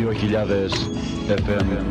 2000 FM.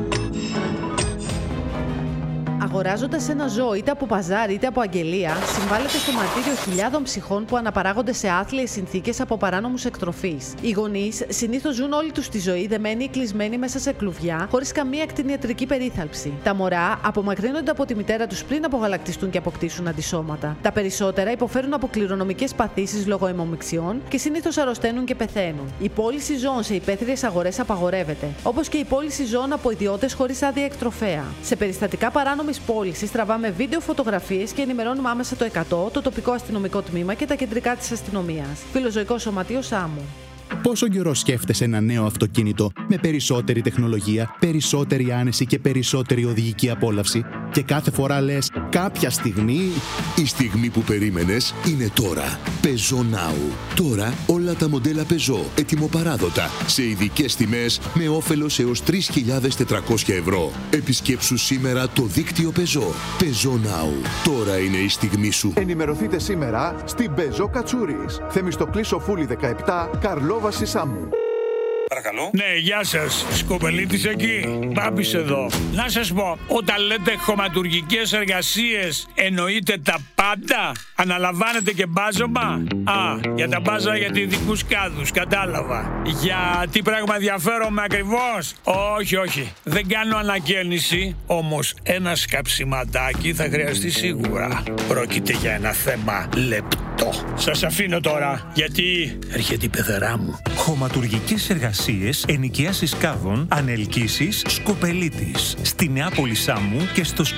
Αγοράζοντας ένα ζώο είτε από παζάρι είτε από αγγελία, συμβάλλεται στο μαρτύριο χιλιάδων ψυχών που αναπαράγονται σε άθλιες συνθήκες από παράνομους εκτροφείς. Οι γονείς συνήθως ζουν όλη τους τη ζωή δεμένοι ή κλεισμένοι μέσα σε κλουβιά, χωρίς καμία κτηνιατρική περίθαλψη. Τα μωρά απομακρύνονται από τη μητέρα τους πριν απογαλακτιστούν και αποκτήσουν αντισώματα. Τα περισσότερα υποφέρουν από κληρονομικές παθήσεις λόγω αιμομιξιών και συνήθως αρρωσταίνουν και πεθαίνουν. Η πώληση ζώων σε υπαίθριες αγορές απαγορεύεται, όπως και η πώληση ζώων από ιδιώτες χωρίς άδεια εκτροφέα. Σε περιστατικά παράνομης πώλησης τραβάμε βίντεο, φωτογραφίες και ενημερώνουμε άμεσα το 100, το τοπικό αστυνομικό τμήμα και τα κεντρικά της αστυνομίας. Φιλοζωικό Σωματείο Σάμου. Πόσο καιρό σκέφτεσαι ένα νέο αυτοκίνητο με περισσότερη τεχνολογία, περισσότερη άνεση και περισσότερη οδηγική απόλαυση και κάθε φορά λες κάποια στιγμή... Η στιγμή που περίμενες είναι τώρα. Peugeot Now. Τώρα όλα τα μοντέλα Peugeot ετοιμοπαράδοτα σε ειδικές τιμές με όφελος έως 3.400 ευρώ. Επισκέψου σήμερα το δίκτυο Peugeot. Peugeot Now. Τώρα είναι η στιγμή σου. Ενημερωθείτε σήμερα στην Peugeot Κατσούρης. Θεμιστοκλής Σοφούλη 17, Καρλόβαση Σάμου. Παρακαλώ. Ναι, γεια σας. Σκοπελίτης εκεί. Μπάμπης εδώ. Να σας πω, όταν λέτε χωματουργικές εργασίες, εννοείτε τα πάντα? Αναλαμβάνετε και μπάζωμα? Για τα μπάζα για ειδικούς κάδους, κατάλαβα. Για τι πράγμα ενδιαφέρομαι ακριβώς? Όχι. Δεν κάνω ανακαίνιση, όμως ένα σκαψιματάκι θα χρειαστεί σίγουρα. Πρόκειται για ένα θέμα λεπτό. Σας αφήνω τώρα, γιατί έρχεται η πεθερά μου. Χωματουργικές εργασίες, ενοικίασης κάδων, ανελκύσεις, Σκοπελίτης. Στη Νεάπολη Σάμου και στο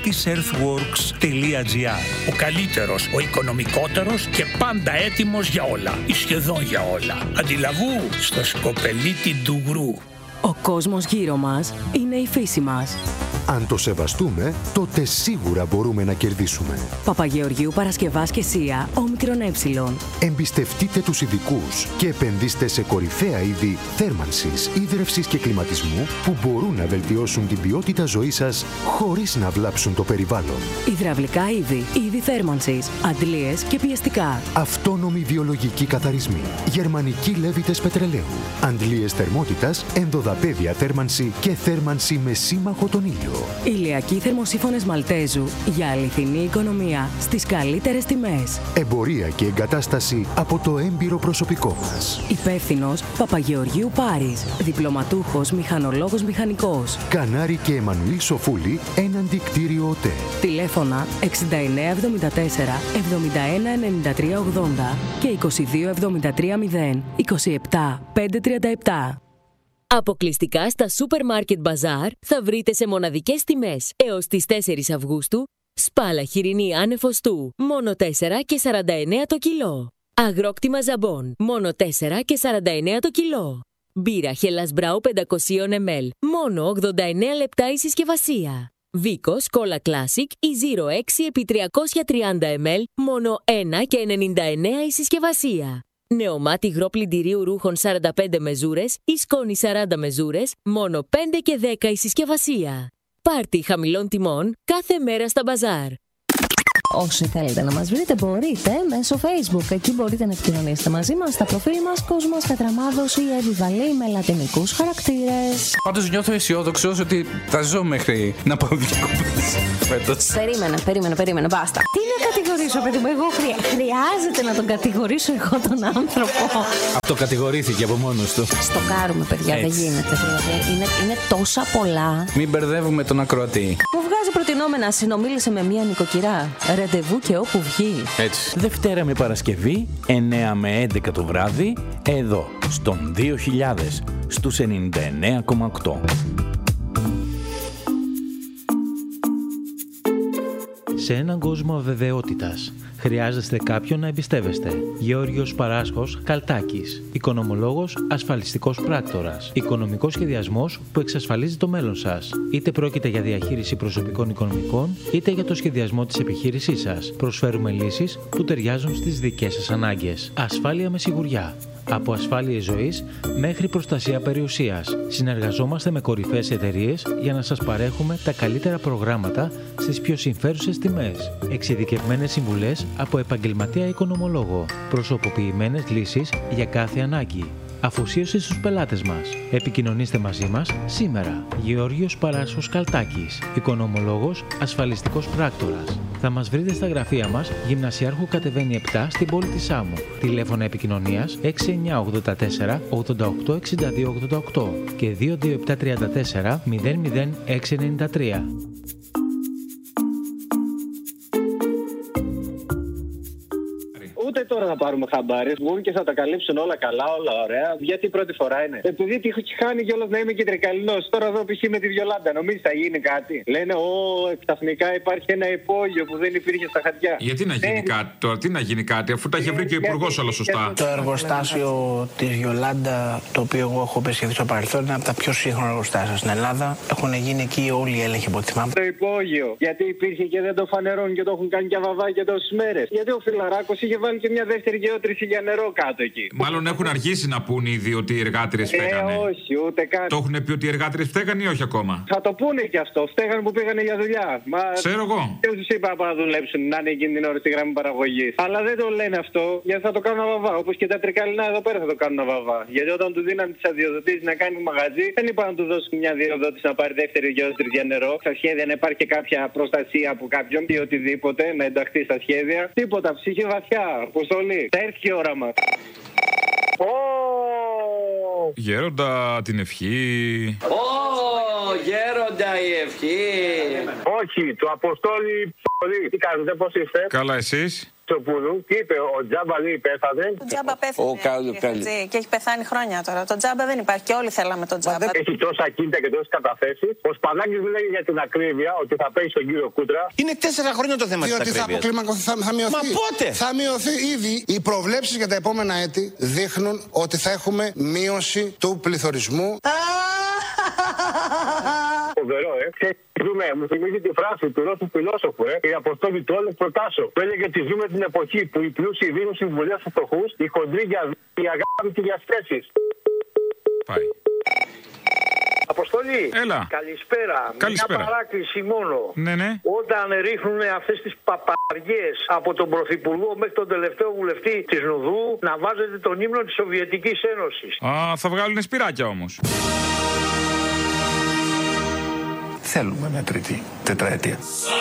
skopelitis.earthworks.gr. Ο καλύτερος, ο οικονομικότερος και πάντα έτοιμος για όλα. Ή σχεδόν για όλα. Αντιλαβού στο Σκοπελίτη Ντουγρού. Ο κόσμος γύρω μας είναι η φύση μας. Αν το σεβαστούμε, τότε σίγουρα μπορούμε να κερδίσουμε. Παπαγεωργίου Παρασκευάς και Σία, όμικρον ε. Εμπιστευτείτε τους ειδικούς και επενδύστε σε κορυφαία είδη θέρμανσης, ίδρευσης και κλιματισμού που μπορούν να βελτιώσουν την ποιότητα ζωής σας χωρίς να βλάψουν το περιβάλλον. Υδραυλικά είδη θέρμανσης, αντλίες και πιεστικά. Αυτόνομοι βιολογικοί καθαρισμοί, γερμανικοί λέβητες πετρελαίου, αντλίες θερμότητας, ενδοδαπέδια θέρμανση και θέρμανση με σύμμαχο τον ήλιο. Ηλιακοί θερμοσύφωνες Μαλτέζου για αληθινή οικονομία στις καλύτερες τιμές. Εμπορία και εγκατάσταση από το έμπειρο προσωπικό μας. Υπεύθυνος Παπαγεωργίου Πάρης. Διπλωματούχος μηχανολόγος μηχανικός. Κανάρη και Εμμανουήλ Σοφούλη, έναντι κτίριο ΟΤΕ. Τηλέφωνα 6974 71 93 80 και 22 73 0 27 537. Αποκλειστικά στα Supermarket Bazaar θα βρείτε σε μοναδικές τιμές έως τις 4 Αυγούστου σπάλα χοιρινή άνεφοστού μόνο 4 και 49 το κιλό. Αγρόκτημα ζαμπόν μόνο 4 και 49 το κιλό. Μπύρα Hellas Brau 500 ml μόνο 89 λεπτά η συσκευασία. Βίκος Cola Classic ή 06 επί 330 ml μόνο 1 και 99 η συσκευασία. Νεομάτι υγρό πλυντηρίου ρούχων 45 μεζούρες ή σκόνη 40 μεζούρες, μόνο 5 και 10 η συσκευασία. Πάρτι χαμηλών τιμών κάθε μέρα στα μπαζάρ. Όσοι θέλετε να μας βρείτε μπορείτε μέσω Facebook. Εκεί μπορείτε να επικοινωνήσετε μαζί μας στα προφίλ μας Κόσμος Κατραμάδος ή Εβιβαλή με λατινικούς χαρακτήρες. Πάντως νιώθω αισιόδοξος ότι θα ζω μέχρι να πάω διακοπές. Περίμενε, μπάστα. Τι να κατηγορήσω, παιδί μου, εγώ χρειάζεται να τον κατηγορήσω εγώ τον άνθρωπο. Αυτό κατηγορήθηκε από μόνος του. Στοκάρουμε, παιδιά, δεν γίνεται. Είναι τόσα πολλά. Μην μπερδεύουμε τον ακροατή. Μου βγάζει προτινόμενα, συνομίλησε με μία νοικοκυρά. Ραντεβού και όπου βγει. Έτσι. Δευτέρα με Παρασκευή, 9 με 11 το βράδυ, εδώ, στον 2000, στους 99,8. Σε έναν κόσμο αβεβαιότητας, χρειάζεστε κάποιον να εμπιστεύεστε. Γεώργιος Παράσχος Καλτάκης. Οικονομολόγος, ασφαλιστικός πράκτορας. Οικονομικός σχεδιασμός που εξασφαλίζει το μέλλον σας. Είτε πρόκειται για διαχείριση προσωπικών οικονομικών, είτε για το σχεδιασμό της επιχείρησής σας. Προσφέρουμε λύσεις που ταιριάζουν στις δικές σας ανάγκες. Ασφάλεια με σιγουριά. Από ασφάλειες ζωής μέχρι προστασία περιουσίας. Συνεργαζόμαστε με κορυφαίες εταιρείες για να σας παρέχουμε τα καλύτερα προγράμματα στις πιο συμφέρουσες τιμές. Εξειδικευμένες συμβουλές από επαγγελματία οικονομολόγο. Προσωποποιημένες λύσεις για κάθε ανάγκη. Αφοσίωση στους πελάτες μας. Επικοινωνήστε μαζί μας σήμερα. Γεώργιος Παράσχος Καλτάκης, οικονομολόγος, ασφαλιστικός πράκτορας. Θα μας βρείτε στα γραφεία μας, Γυμνασιάρχου κατεβαίνει 7 στην πόλη της Σάμου. Τηλέφωνα επικοινωνίας 6984 88 62 88 και 22734 00693. Ούτε τώρα θα πάρουμε χαμπάρι. Βγουν και θα τα καλύψουν όλα καλά, όλα ωραία. Γιατί πρώτη φορά είναι. Επειδή τη έχει χάνει κιόλας να είμαι και τρικαλινός. Τώρα εδώ π.χ. με τη Βιολάντα, νομίζει θα γίνει κάτι. Λένε, ξαφνικά υπάρχει ένα υπόγειο που δεν υπήρχε στα χαρτιά. Γιατί να γίνει κάτι τώρα, τι να γίνει κάτι, αφού τα είχε βρει και ο υπουργός όλα σωστά. Το εργοστάσιο της Βιολάντα, το οποίο εγώ έχω επισκεφθεί στο παρελθόν, είναι από τα πιο σύγχρονα εργοστάσια στην Ελλάδα. Έχουν γίνει εκεί όλοι οι έλεγχοι από ό,τι θυμάμαι. Το υπόγειο. Γιατί υπήρχε και δεν το φανερώνουν και το έχουν κάνει και βαβάκια τόσες μέρες. Γιατί ο Φιλαράκος είχε βάλει και μια δεύτερη γεώτρηση για νερό κάτω εκεί. Μάλλον έχουν αργήσει να πούν ήδη ότι οι εργάτριες φταίγανε. Όχι, ούτε καν. Το έχουν πει ότι οι εργάτριες φταίγανε ή όχι ακόμα. Θα το πούνε και αυτό. Φταίγανε που πήγανε για δουλειά. Ξέρω εγώ. Ποιος τους είπα να δουλέψουν, να είναι εκείνη την ώρα στη γραμμή παραγωγής. Αλλά δεν το λένε αυτό, γιατί θα το κάνουν αβαβά. Όπως και τα τρικαλινά εδώ πέρα θα το κάνουν αβαβά. Γιατί όταν του δίναν τις αδειοδοτήσεις να κάνει μαγαζί, δεν είπαν να του δώσουν μια αδειοδότηση να πάρει δεύτερη γεώτρηση για νερό. Στα σχέδια να υπάρχει και κάποια προστασία από κάποιον ή οτιδήποτε να ενταχθεί στα σχέδια. Τίποτα, ψυχή βαθιά. Αποστολή. Θα έρθει η ώρα μας. Γέροντα την ευχή. Γέροντα η ευχή. Όχι, το Αποστόλη. Τι κάνετε, πώς είστε? Καλά, εσείς? Τι είπε, ο Τζάμπα λέει πέθανε. Ο Τζάμπα πέθανε. Και έχει πεθάνει χρόνια τώρα. Το Τζάμπα δεν υπάρχει και όλοι θέλαμε τον Τζάμπα. Έχει τόσα κίνητα και τόσες καταθέσεις. Ο Σπανάκης μιλάει για την ακρίβεια, ότι θα παίξει στον κύριο Κούτρα. Είναι 4 χρόνια το θέμα της ακρίβειας. Διότι θα μειωθεί. Μα πότε? Θα μειωθεί ήδη. Οι προβλέψεις για τα επόμενα έτη δείχνουν ότι θα έχουμε μείωση του πληθωρισμού. Φοβερό, μου θυμίζει τη φράση του Ρώσου φιλόσοφου, η Αποστόλη του Όλεκ Προτάσο. Που έλεγε ότι ζούμε την εποχή που οι πλούσιοι δίνουν συμβουλές στους φτωχούς, οι χοντροί για αγάπη και για σχέσεις. Πάει. Αποστολή. Έλα. Καλησπέρα. Καλησπέρα. Μια παράκληση μόνο. Ναι. Όταν ρίχνουν αυτές τις παπαριές από τον Πρωθυπουργό μέχρι τον τελευταίο βουλευτή της Νουδού, να βάζετε τον ύμνο της Σοβιετικής Ένωσης. Θα βγάλουν σπυράκια όμως. Θέλουμε μια τρίτη τετραετία.